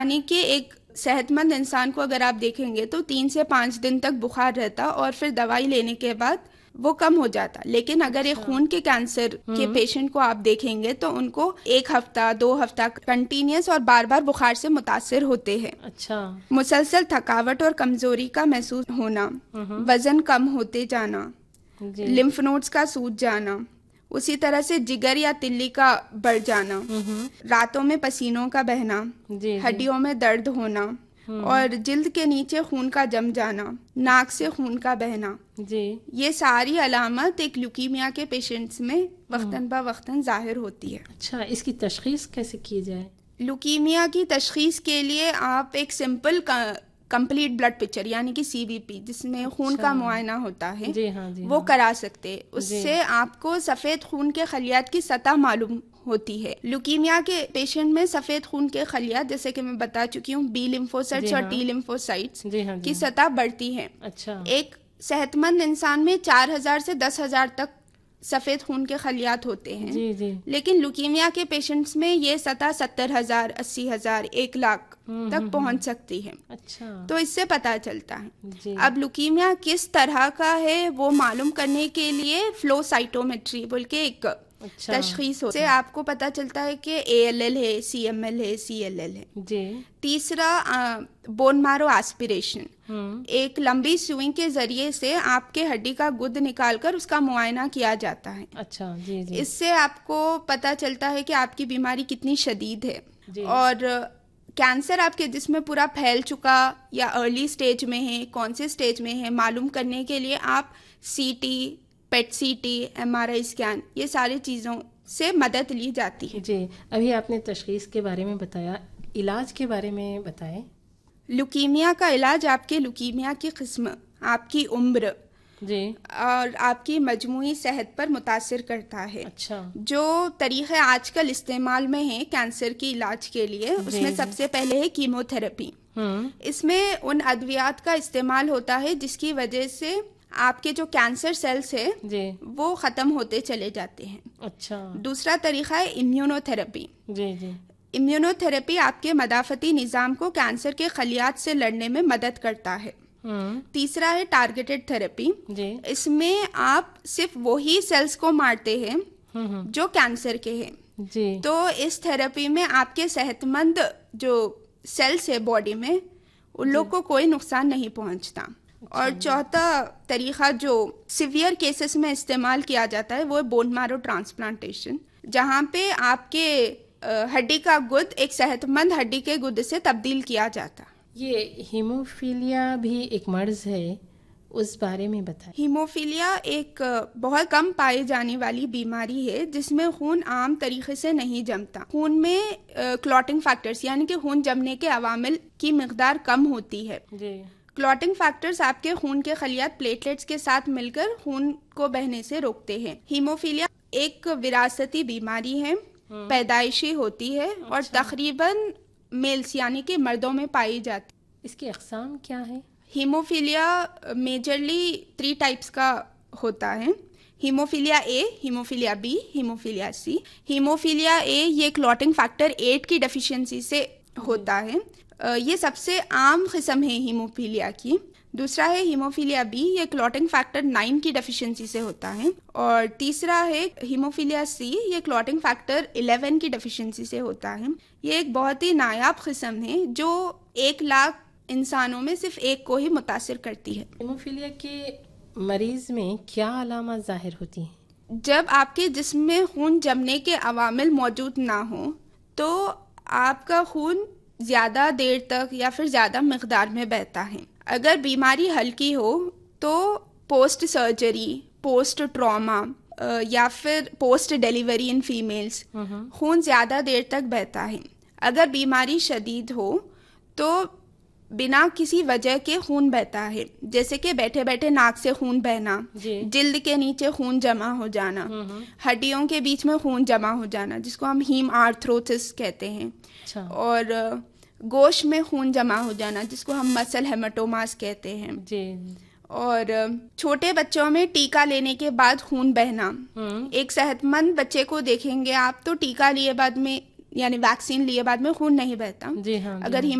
यानी कि एक सेहतमंद इंसान को अगर आप देखेंगे तो 3 से 5 दिन तक बुखार रहता और फिर दवाई लेने के बाद वो कम हो जाता। लेकिन अगर एक अच्छा। खून के कैंसर के पेशेंट को आप देखेंगे तो उनको 1 हफ्ता 2 हफ्ता कंटिन्यूस और बार बार बुखार से मुतासिर होते हैं। अच्छा। मुसलसल थकावट और कमजोरी का महसूस होना, वजन कम होते जाना, जी। लिम्फ नोड्स का सूज जाना, उसी तरह से जिगर या तिल्ली का बढ़ जाना, रातों में पसीनों का बहना, जी। जी। हड्डियों में दर्द होना और जिल्द के नीचे खून का जम जाना, नाक से खून का बहना, जी। ये सारी अलामत एक ल्यूकीमिया के पेशेंट्स में वक्तन ब वक्तन जाहिर होती है। अच्छा, इसकी तशखीस कैसे की जाए? ल्यूकीमिया की तशखीस के लिए आप एक सिंपल कंप्लीट ब्लड पिक्चर यानी कि सीबीपी जिसमें खून अच्छा। का मुआयना होता है जी हाँ, जी वो हाँ। करा सकते। जी। उससे आपको सफ़ेद खून के खलियात की सतह मालूम होती है। ल्यूकीमिया के पेशेंट में सफ़ेद खून के खलियात, जैसे कि मैं बता चुकी हूँ, बी जी लिम्फोसाइट्स और हाँ। टी लिम्फोसाइट्स जी हाँ, जी की हाँ। सतह बढ़ती है। अच्छा। एक सेहतमंद इंसान में 4,000 से 10,000 तक सफ़ेद खून के खलियात होते हैं। जी। जी। लेकिन ल्यूकीमिया के पेशेंट्स में ये सतह 70,000, 80,000, 1 लाख तक पहुंच सकती है। अच्छा। तो इससे पता चलता है। जी। अब ल्यूकीमिया किस तरह का है वो मालूम करने के लिए फ्लो साइटोमेट्री बोल के एक अच्छा। तशखीस से आपको पता चलता है कि ALL है, CML है, CLL है। जी। तीसरा बोन मैरो एस्पिरेशन, एक लंबी सुई के जरिए से आपके हड्डी का गुद निकालकर उसका मुआयना किया जाता है। अच्छा। जी। जी। इससे आपको पता चलता है कि आपकी बीमारी कितनी शदीद है जी। और कैंसर आपके जिस्म में पूरा फैल चुका या अर्ली स्टेज में है, कौन से स्टेज में है मालूम करने के लिए आप CT, पेट CT, MRI स्कैन, ये सारी चीज़ों से मदद ली जाती है। जी। अभी आपने तशखीस के बारे में बताया, इलाज के बारे में बताएं। ल्यूकीमिया का इलाज आपके ल्यूकीमिया की किस्म, आपकी उम्र जी। और आपकी मजमूई सेहत पर मुतासिर करता है। अच्छा। जो तरीक़े आजकल इस्तेमाल में हैं कैंसर की इलाज के लिए, जी। उसमें जी। सबसे पहले है कीमोथेरेपी। इसमें उन अद्वियात का इस्तेमाल होता है जिसकी वजह से आपके जो कैंसर सेल्स है जी। वो ख़त्म होते चले जाते हैं। अच्छा। दूसरा तरीक़ा है इम्यूनोथेरेपी। जी। जी। इम्यूनोथेरेपी आपके मदाफ़ती निज़ाम को कैंसर के खलियात से लड़ने में मदद करता है। तीसरा है टारगेटेड थेरेपी। जी। इसमें आप सिर्फ वही सेल्स को मारते हैं जो कैंसर के हैं। जी। तो इस थेरेपी में आपके सेहतमंद जो सेल्स है बॉडी में उन लोग को कोई नुकसान नहीं पहुंचता। और चौथा तरीका जो सिवियर केसेस में इस्तेमाल किया जाता है वो है बोन मैरो ट्रांसप्लांटेशन, जहाँ पे आपके हड्डी का गुद एक सेहतमंद हड्डी के गुद से तब्दील किया जाता। ये हीमोफीलिया भी एक मर्ज है, उस बारे में बताएं। हीमोफीलिया एक बहुत कम पाई जाने वाली बीमारी है जिसमें खून आम तरीके से नहीं जमता। खून में क्लॉटिंग फैक्टर्स यानी कि खून जमने के अवामिल की मिकदार कम होती है। जी। क्लॉटिंग फैक्टर्स आपके खून के खलियात प्लेटलेट्स के साथ मिलकर खून को बहने से रोकते हैं। हीमोफीलिया एक विरासती बीमारी है, पैदाइशी होती है और तकरीबन मेल्स यानी कि मर्दों में पाई जाती। इसकी अक़साम क्या है? हीमोफीलिया मेजरली 3 टाइप्स का होता है। Haemophilia A, haemophilia B, haemophilia C। Haemophilia A ये क्लॉटिंग फैक्टर 8 की डेफिशिएंसी से होता है। ये सबसे आम किस्म है हीमोफीलिया की। दूसरा है हीमोफीलिया B, ये क्लॉटिंग फैक्टर 9 की डेफिशिएंसी से होता है। और तीसरा है हीमोफीलिया C, ये क्लॉटिंग फैक्टर 11 की डेफिशिएंसी से होता है। ये एक बहुत ही नायाब किस्म है जो 1 लाख इंसानों में सिर्फ एक को ही मुतासिर करती है। हीमोफीलिया के मरीज में क्या अलामत जाहिर होती हैं? जब आपके जिस्म में खून जमने के अवामिल मौजूद ना हो तो आपका खून ज़्यादा देर तक या फिर ज़्यादा मिकदार में बहता है। अगर बीमारी हल्की हो तो पोस्ट सर्जरी, पोस्ट ट्रॉमा या फिर पोस्ट डिलीवरी इन फीमेल्स खून ज़्यादा देर तक बहता है। अगर बीमारी शदीद हो तो बिना किसी वजह के खून बहता है, जैसे कि बैठे बैठे नाक से खून बहना, जिल्द के नीचे खून जमा हो जाना, हड्डियों के बीच में खून जमा हो जाना जिसको हम हीम आर्थरोसिस कहते हैं। अच्छा। और गोश्त में खून जमा हो जाना जिसको हम मसल हेमाटोमास कहते हैं। जी। और छोटे बच्चों में टीका लेने के बाद खून बहना। एक सेहतमंद बच्चे को देखेंगे आप तो टीका लिए बाद में यानी वैक्सीन लिए बाद में खून नहीं बहता। जी हाँ, जी अगर हाँ।